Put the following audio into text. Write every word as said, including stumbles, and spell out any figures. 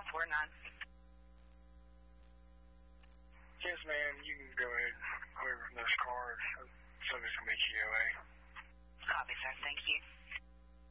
four nine. Yes, ma'am, you can go ahead and whoever in this car, somebody's going to be G O A. Copy, sir. Thank you.